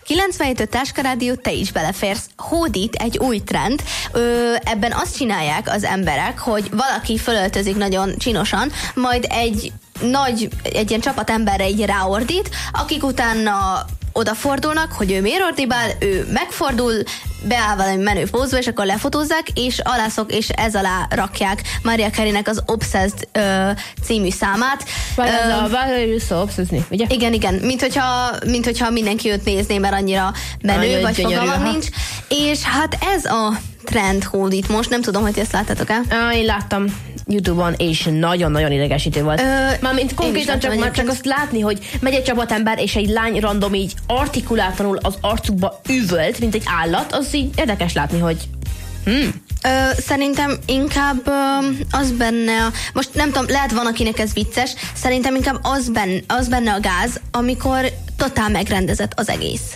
97 Táskarádió, te is beleférsz. Hódít egy új trend. Ebben azt csinálják az emberek, hogy valaki fölöltözik nagyon csinosan, majd egy ilyen csapat emberre így ráordít, akik utána odafordulnak, hogy ő miért ordibál, ő megfordul, beáll valami menő pózba, és akkor lefotózzák, és alászok, és ez alá rakják Mariah Carey-nek az Obsessed című számát. Vagy az a Valerie So Obsessed, ugye? Igen, mint hogyha mindenki őt nézné, mert annyira menő, vagy fogalmam nincs. És hát ez a trend hódít most, nem tudom, hogy ezt láttátok-e? Én láttam YouTube-on, és nagyon-nagyon idegesítő volt. Mármint konkrétan csak azt látni, hogy megy egy csapatember, és egy lány random így artikulátlanul az arcukba üvölt, mint egy állat, az így érdekes látni, hogy szerintem inkább az benne, most nem tudom, lehet van, akinek ez vicces, szerintem inkább az benne a gáz, amikor totál megrendezett az egész.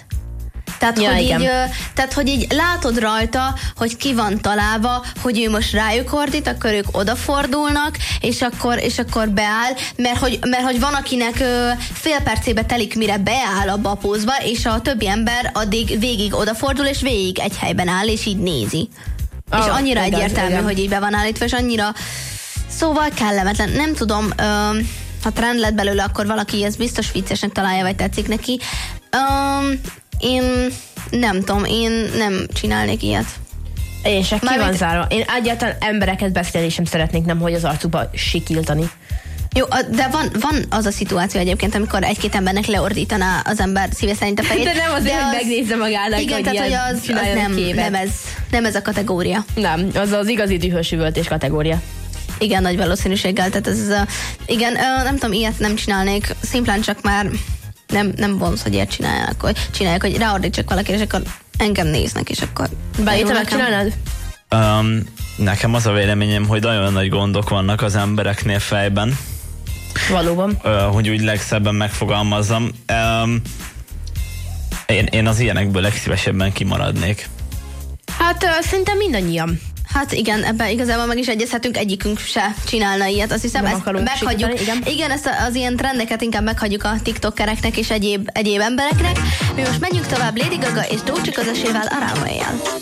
Tehát, hogy így látod rajta, hogy ki van találva, hogy ő most rájuk ordít, akkor ők odafordulnak, és akkor beáll, mert hogy van, akinek fél percébe telik, mire beáll abba a pózba, és a többi ember addig végig odafordul, és végig egy helyben áll, és így nézi. És annyira egyértelmű, hogy így be van állítva, és annyira szóval kellemetlen. Nem tudom, ha trend lett belőle, akkor valaki ezt biztos viccesnek találja, vagy tetszik neki. Én nem tudom, én nem csinálnék ilyet. Én se, ki van zárva. Én egyáltalán embereket beszélni sem szeretnék, nem hogy az arcukba sikiltani. Jó, de van az a szituáció egyébként, amikor egy-két embernek leordítaná az ember szíve szerint a fejét. De nem azért, hogy megnézze magának, igen, hogy tehát, hogy az nem ez a kategória. Nem, az igazi dühös üvöltés kategória. Igen, nagy valószínűséggel. Tehát igen, nem tudom, ilyet nem csinálnék. Szimplán csak már nem vonz, hogy ilyet csinálják, hogy ráordítsak valaki, és akkor engem néznek, és akkor... Te megcsinálnád? Nekem az a véleményem, hogy nagyon nagy gondok vannak az embereknél fejben. Valóban. Hogy úgy legszebben megfogalmazzam. Én az ilyenekből legszívesebben kimaradnék. Hát szerintem mindannyian. Hát igen, ebben igazából meg is egyezhetünk, egyikünk se csinálna ilyet. Azt hiszem, ezt meghagyjuk. Igen, ezt az ilyen trendeket inkább meghagyjuk a tiktokereknek és egyéb embereknek. Mi most menjünk tovább Lady Gaga és Dolce Gaga-sével Around My World.